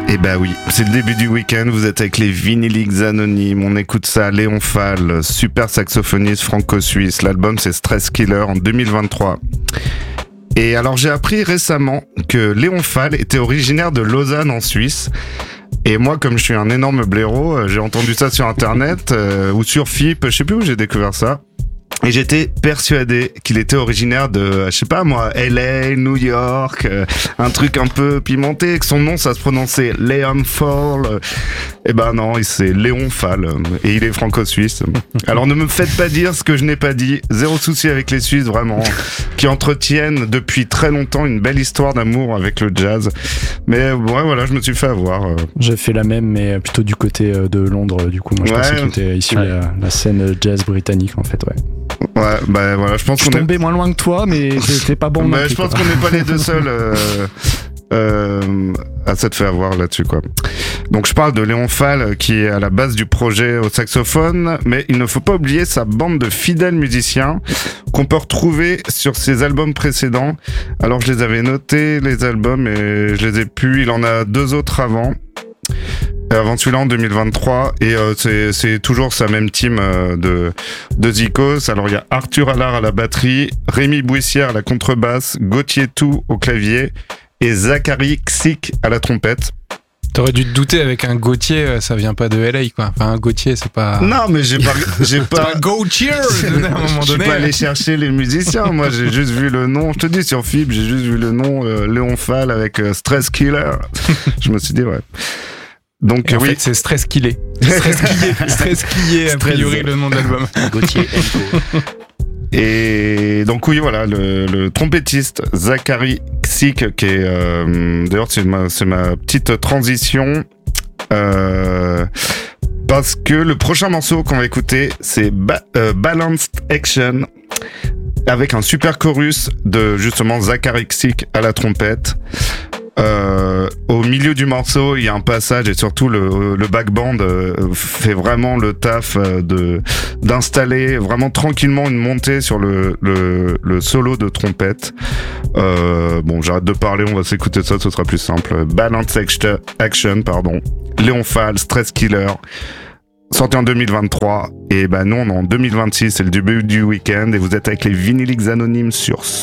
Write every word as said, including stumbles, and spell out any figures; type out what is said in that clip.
Eh bah oui, c'est le début du week-end, vous êtes avec les Vinyliques Anonymes, on écoute ça, Léon Fall, super saxophoniste franco-suisse, l'album c'est Stress Killer en deux mille vingt-trois. Et alors j'ai appris récemment que Léon Fall était originaire de Lausanne en Suisse. Et moi, comme je suis un énorme blaireau, j'ai entendu ça sur internet euh, ou sur F I P, je sais plus où j'ai découvert ça. Et j'étais persuadé qu'il était originaire de, je sais pas moi, L A, New York, euh, un truc un peu pimenté, que son nom ça se prononçait Léon Fall. Euh, et ben non, c'est Léon Fall, euh, et il est franco-suisse. Alors ne me faites pas dire ce que je n'ai pas dit, zéro souci avec les Suisses vraiment, qui entretiennent depuis très longtemps une belle histoire d'amour avec le jazz. Mais ouais, voilà, je me suis fait avoir. Euh. J'ai fait la même, mais plutôt du côté de Londres, du coup. Moi je ouais, pensais qu'il était issu ouais. de la, la scène jazz britannique en fait, ouais. Ouais, bah voilà, je pense je qu'on tombais est... moins loin que toi, mais t'es pas bon. bah, je pense quoi. qu'on n'est pas les deux seuls euh, euh, à s'être fait avoir là-dessus, quoi. Donc je parle de Léon Fall qui est à la base du projet au saxophone, mais il ne faut pas oublier sa bande de fidèles musiciens qu'on peut retrouver sur ses albums précédents. Alors je les avais notés, les albums, et je les ai plus. Il en a deux autres avant. Avant celui-là en deux mille vingt-trois, et euh, c'est, c'est toujours sa même team euh, de, de Zikos. Alors il y a Arthur Allard à la batterie, Rémi Bouissière à la contrebasse, Gauthier Tout au clavier et Zachary Ksik à la trompette. T'aurais dû te douter avec un Gauthier, ça vient pas de L A, quoi. Enfin, un Gauthier, c'est pas. Non, mais j'ai pas, j'ai pas. un Gauthier, à un moment donné. Je suis pas allé chercher les musiciens. Moi, j'ai juste vu le nom. Je te dis sur F I B, j'ai juste vu le nom euh, Léon Fall avec euh, Stress Killer. Je me suis dit ouais. Donc et en oui, fait, c'est Stress Killé. Stress Killé, Stress Killé, a priori le nom de l'album. Gauthier Et donc oui, voilà, le, le trompettiste Zachary Ksik, qui est euh, d'ailleurs c'est ma, c'est ma petite transition, euh, parce que le prochain morceau qu'on va écouter, c'est ba- euh, Balanced Action, avec un super chorus de justement Zachary Ksik à la trompette. Euh, au milieu du morceau, il y a un passage et surtout le, le back band euh, fait vraiment le taf euh, de d'installer vraiment tranquillement une montée sur le le, le solo de trompette. Euh, bon, j'arrête de parler, on va s'écouter ça, ce sera plus simple. Balance Action, pardon. Léon Fall, Stress Killer. Sorti en deux mille vingt-trois, et bah non, non, en deux mille vingt-six, c'est le début du week-end, et vous êtes avec les Vinyliques Anonymes sur